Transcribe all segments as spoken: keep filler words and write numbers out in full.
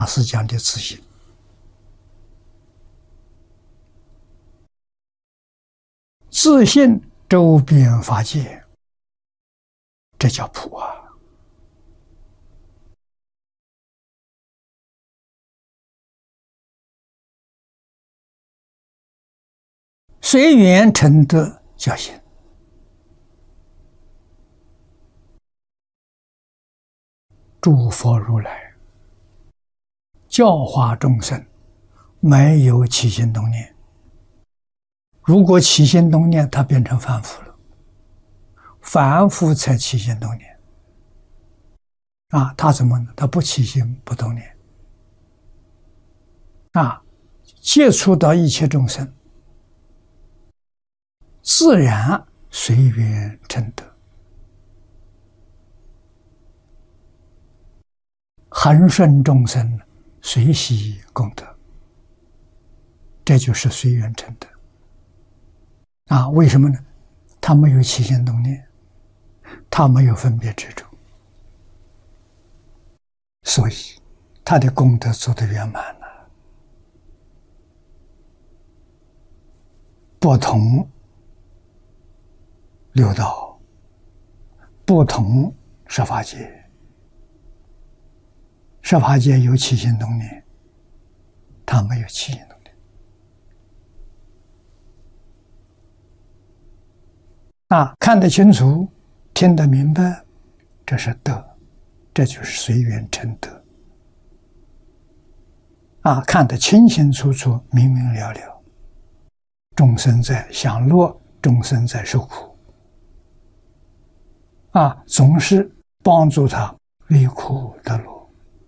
是讲的自信。自信周边法界，这叫普啊。随缘成德叫信。诸佛如来教化众生，没有起心动念。如果起心动念，它变成凡夫了。凡夫才起心动念啊，他怎么呢？他不起心不动念啊，接触到一切众生，自然随缘成德，恒顺众生，随喜功德，这就是随缘成德啊。为什么呢？他没有起心动念，他没有分别执着，所以他的功德做得圆满了。不同六道，不同十法界，十法界有起心动念，他没有起心动念啊，看得清楚，听得明白，这是德，这就是随缘成德啊，看得清清楚楚，明明了了，众生在享乐，众生在受苦啊，总是帮助他离苦得乐。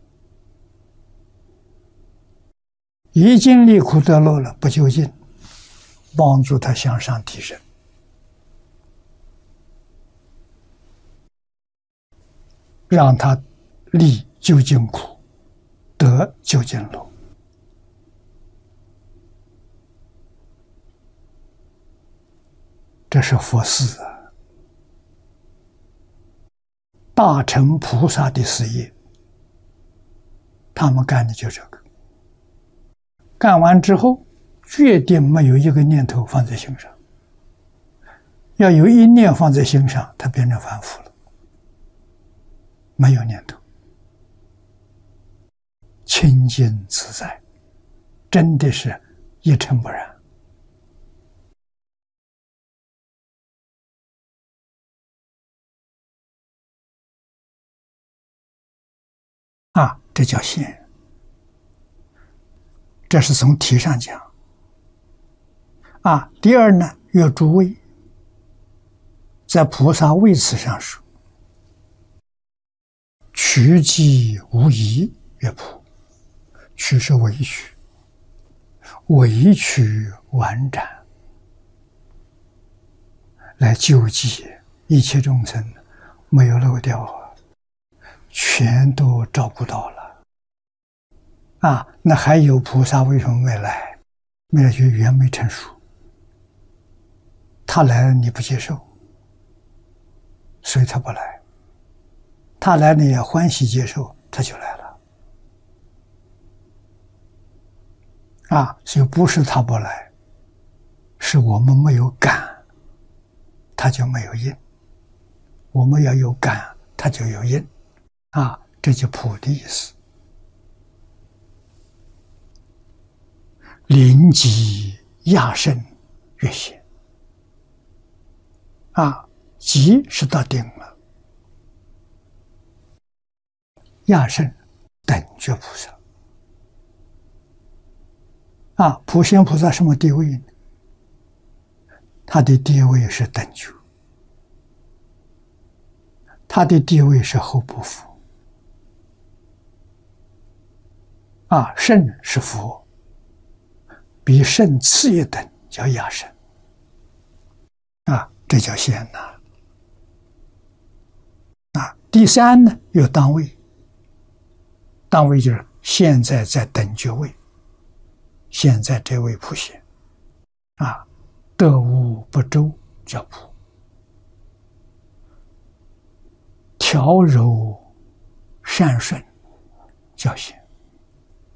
已经离苦得乐了，不究竟，帮助他向上提升，让他离究竟苦，得究竟乐。这是佛事啊，大乘菩萨的事业，他们干的就这个。干完之后，决定没有一个念头放在心上。要有一念放在心上，它变成凡夫了，没有念头，清净自在，真的是一尘不染啊！这叫现。这是从体上讲啊。第二呢，曰诸位，在菩萨位次上说，曲即无疑曰普。曲是委曲，委曲婉转，来救济一切众生，没有漏掉啊，全都照顾到了啊。那还有菩萨为什么没来？没来就缘没成熟，他来了你不接受，所以他不来。他来了也欢喜接受，他就来了啊。所以不是他不来，是我们没有感，他就没有因。我们要有感，他就有因啊，这就普的意思。临极亚圣越显啊，极是到顶了。亚圣等觉菩萨啊，普贤菩萨什么地位呢？他的地位是等觉，他的地位是后不佛啊，圣是佛。比圣次一等叫亚圣啊，这叫显呐啊。第三呢，有当位，当位就是现在在等觉位，现在这位普贤啊，得无不周叫普，调柔善顺叫显。